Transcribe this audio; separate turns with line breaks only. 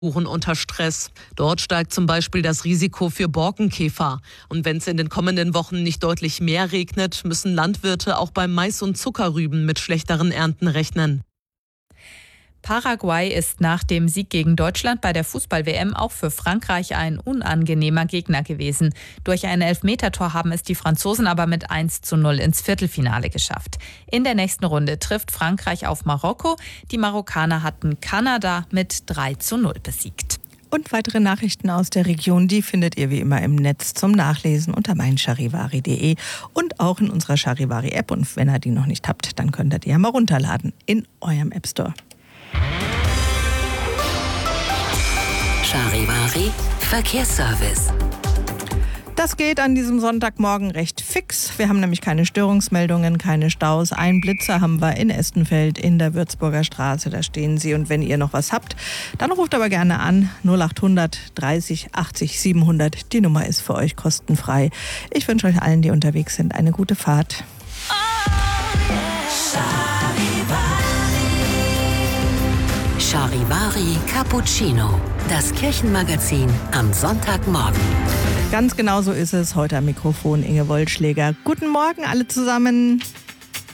Buchen unter Stress. Dort steigt zum Beispiel das Risiko für Borkenkäfer. Und wenn es in den kommenden Wochen nicht deutlich mehr regnet, müssen Landwirte auch beim Mais und Zuckerrüben mit schlechteren Ernten rechnen.
Paraguay ist nach dem Sieg gegen Deutschland bei der Fußball-WM auch für Frankreich ein unangenehmer Gegner gewesen. Durch ein Elfmetertor haben es die Franzosen aber mit 1:0 ins Viertelfinale geschafft. In der nächsten Runde trifft Frankreich auf Marokko. Die Marokkaner hatten Kanada mit 3:0 besiegt.
Und weitere Nachrichten aus der Region, die findet ihr wie immer im Netz zum Nachlesen unter meincharivari.de und auch in unserer Charivari-App. Und wenn ihr die noch nicht habt, dann könnt ihr die ja mal runterladen in eurem App Store.
Charivari Verkehrsservice.
Das geht an diesem Sonntagmorgen recht fix. Wir haben nämlich keine Störungsmeldungen, keine Staus. Einen Blitzer haben wir in Estenfeld in der Würzburger Straße. Da stehen Sie. Und wenn ihr noch was habt, dann ruft aber gerne an. 0800 30 80 700. Die Nummer ist für euch kostenfrei. Ich wünsche euch allen, die unterwegs sind, eine gute Fahrt.
Charivari Cappuccino, das Kirchenmagazin am Sonntagmorgen.
Ganz genau so ist es. Heute am Mikrofon Inge Wollschläger. Guten Morgen alle zusammen.